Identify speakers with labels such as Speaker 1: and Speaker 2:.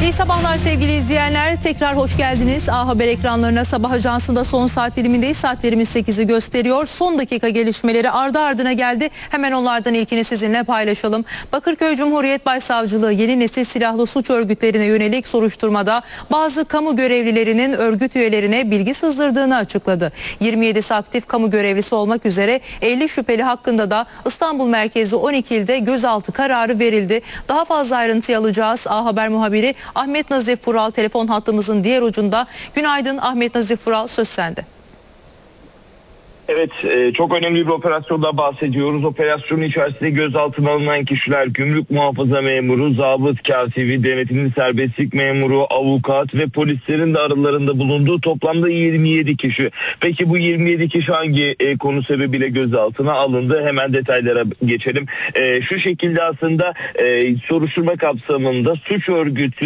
Speaker 1: İyi sabahlar sevgili izleyenler. Tekrar hoş geldiniz. A Haber ekranlarına sabah ajansında son saat dilimindeyiz. Saatlerimiz 8'i gösteriyor. Son dakika gelişmeleri ardı ardına geldi. Hemen onlardan ilkini sizinle paylaşalım. Bakırköy Cumhuriyet Başsavcılığı yeni nesil silahlı suç örgütlerine yönelik soruşturmada bazı kamu görevlilerinin örgüt üyelerine bilgi sızdırdığını açıkladı. 27'si aktif kamu görevlisi olmak üzere 50 şüpheli hakkında da İstanbul merkezi 12 ilde gözaltı kararı verildi. Daha fazla ayrıntı alacağız. A Haber muhabiri Ahmet Nazif Vural telefon hattımızın diğer ucunda. Günaydın Ahmet Nazif Vural, söz sende.
Speaker 2: Evet, çok önemli bir operasyonda bahsediyoruz. Operasyonun içerisinde gözaltına alınan kişiler gümrük muhafaza memuru, zabıt katibi, denetimli serbestlik memuru, avukat ve polislerin de aralarında bulunduğu toplamda 27 kişi. Peki bu 27 kişi hangi konu sebebiyle gözaltına alındı? Hemen detaylara geçelim. Şu şekilde aslında soruşturma kapsamında suç örgütü